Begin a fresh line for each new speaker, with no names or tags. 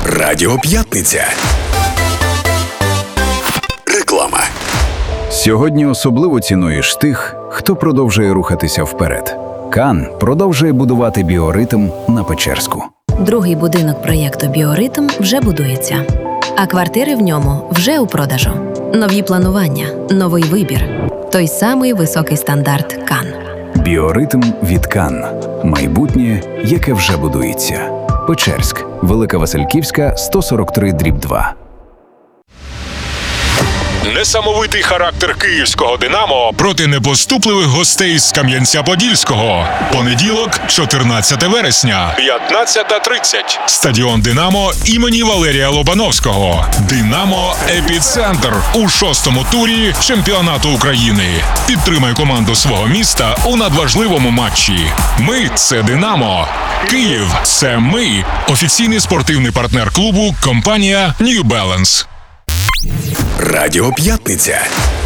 Радіо П'ятниця. Реклама.
Сьогодні особливо цінуєш тих, хто продовжує рухатися вперед. Кан продовжує будувати біоритм на Печерську.
Другий будинок проєкту «Біоритм» вже будується, а квартири в ньому вже у продажу. Нові планування, новий вибір. Той самий високий стандарт Кан.
Біоритм від Кан. Майбутнє, яке вже будується. Печерськ. Велика Васильківська, 143/2.
Несамовитий характер київського «Динамо» проти непоступливих гостей з Кам'янця-Подільського. Понеділок, 14 вересня, 15:30. Стадіон «Динамо» імені Валерія Лобановського. «Динамо» – епіцентр у 6-му турі чемпіонату України. Підтримай команду свого міста у надважливому матчі. Ми – це «Динамо». Київ – це ми. Офіційний спортивний партнер клубу – компанія New Balance.
Радіо П'ятниця.